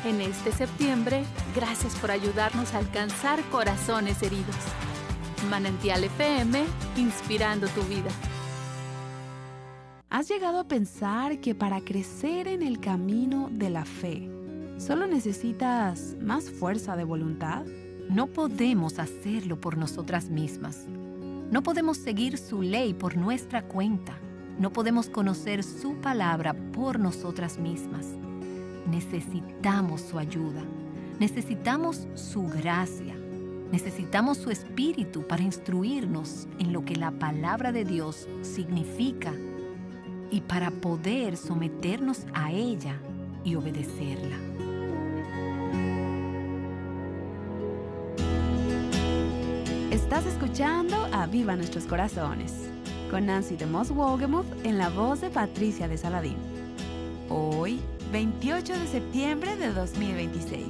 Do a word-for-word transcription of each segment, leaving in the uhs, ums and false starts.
En este septiembre, gracias por ayudarnos a alcanzar corazones heridos. Manantial F M, inspirando tu vida. ¿Has llegado a pensar que para crecer en el camino de la fe, solo necesitas más fuerza de voluntad? No podemos hacerlo por nosotras mismas. No podemos seguir su ley por nuestra cuenta. No podemos conocer su palabra por nosotras mismas. Necesitamos su ayuda. Necesitamos su gracia. Necesitamos su espíritu para instruirnos en lo que la palabra de Dios significa y para poder someternos a ella y obedecerla. Estás escuchando a Viva Nuestros Corazones, con Nancy de Moss Wolgemuth en la voz de Patricia de Saladín. Hoy, veintiocho de septiembre de dos mil veintiséis.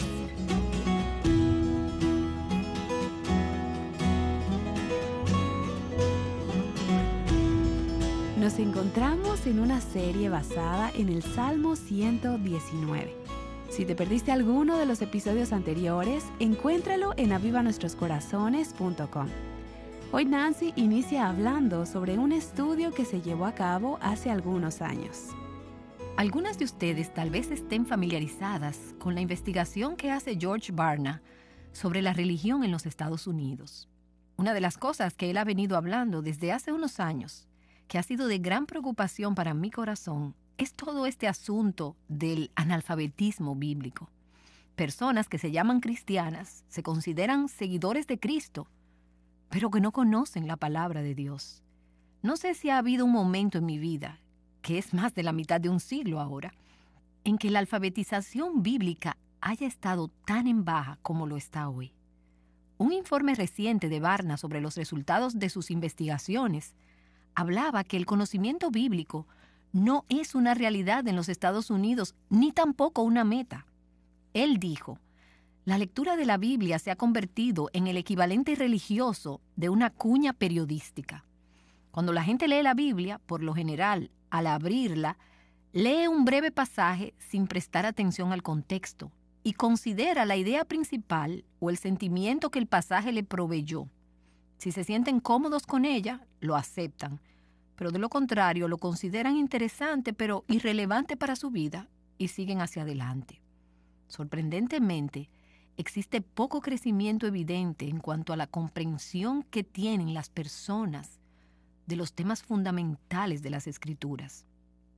Nos encontramos en una serie basada en el Salmo ciento diecinueve. Si te perdiste alguno de los episodios anteriores, encuéntralo en aviva nuestros corazones punto com. Hoy Nancy inicia hablando sobre un estudio que se llevó a cabo hace algunos años. Algunas de ustedes tal vez estén familiarizadas con la investigación que hace George Barna sobre la religión en los Estados Unidos. Una de las cosas que él ha venido hablando desde hace unos años, que ha sido de gran preocupación para mi corazón, es todo este asunto del analfabetismo bíblico. Personas que se llaman cristianas, se consideran seguidores de Cristo, pero que no conocen la palabra de Dios. No sé si ha habido un momento en mi vida, que es más de la mitad de un siglo ahora, en que la alfabetización bíblica haya estado tan en baja como lo está hoy. Un informe reciente de Barna sobre los resultados de sus investigaciones hablaba que el conocimiento bíblico no es una realidad en los Estados Unidos, ni tampoco una meta. Él dijo, la lectura de la Biblia se ha convertido en el equivalente religioso de una cuña periodística. Cuando la gente lee la Biblia, por lo general, al abrirla, lee un breve pasaje sin prestar atención al contexto y considera la idea principal o el sentimiento que el pasaje le proveyó. Si se sienten cómodos con ella, lo aceptan, pero de lo contrario lo consideran interesante pero irrelevante para su vida y siguen hacia adelante. Sorprendentemente, existe poco crecimiento evidente en cuanto a la comprensión que tienen las personas de los temas fundamentales de las Escrituras.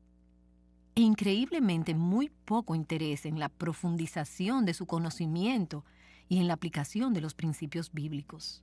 E increíblemente muy poco interés en la profundización de su conocimiento y en la aplicación de los principios bíblicos.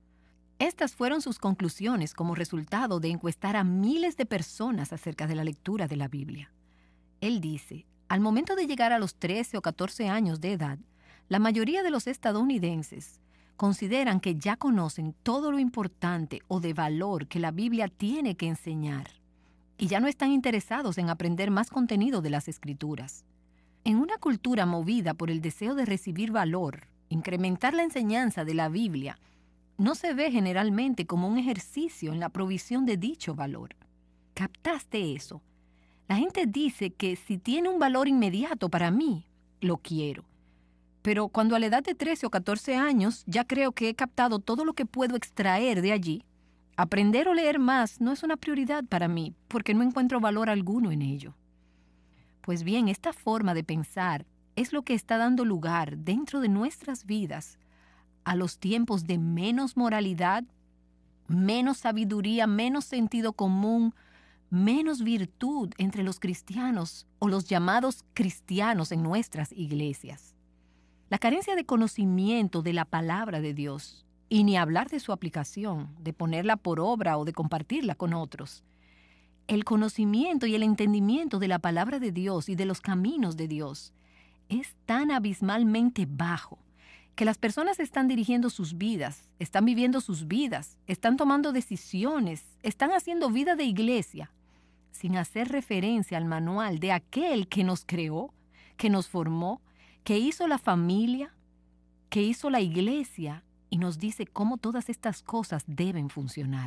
Estas fueron sus conclusiones como resultado de encuestar a miles de personas acerca de la lectura de la Biblia. Él dice, al momento de llegar a los trece o catorce años de edad, la mayoría de los estadounidenses consideran que ya conocen todo lo importante o de valor que la Biblia tiene que enseñar y ya no están interesados en aprender más contenido de las Escrituras. En una cultura movida por el deseo de recibir valor, incrementar la enseñanza de la Biblia no se ve generalmente como un ejercicio en la provisión de dicho valor. ¿Captaste eso? La gente dice que si tiene un valor inmediato para mí, lo quiero. Pero cuando a la edad de trece o catorce años ya creo que he captado todo lo que puedo extraer de allí, aprender o leer más no es una prioridad para mí porque no encuentro valor alguno en ello. Pues bien, esta forma de pensar es lo que está dando lugar dentro de nuestras vidas a los tiempos de menos moralidad, menos sabiduría, menos sentido común, menos virtud entre los cristianos o los llamados cristianos en nuestras iglesias. La carencia de conocimiento de la palabra de Dios, y ni hablar de su aplicación, de ponerla por obra o de compartirla con otros. El conocimiento y el entendimiento de la palabra de Dios y de los caminos de Dios es tan abismalmente bajo que las personas están dirigiendo sus vidas, están viviendo sus vidas, están tomando decisiones, están haciendo vida de iglesia, sin hacer referencia al manual de aquel que nos creó, que nos formó, que hizo la familia, que hizo la iglesia y nos dice cómo todas estas cosas deben funcionar.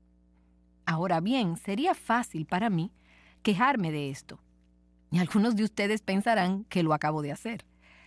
Ahora bien, sería fácil para mí quejarme de esto, y algunos de ustedes pensarán que lo acabo de hacer.